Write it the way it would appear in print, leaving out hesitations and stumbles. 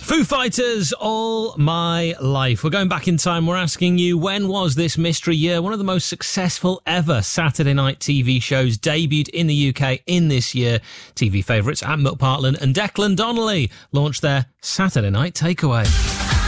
Foo Fighters, All My Life. We're going back in time. We're asking you, when was this mystery year? One of the most successful ever Saturday night TV shows debuted in the UK in this year. TV favourites Anne McPartlin and Declan Donnelly launched their Saturday Night Takeaway.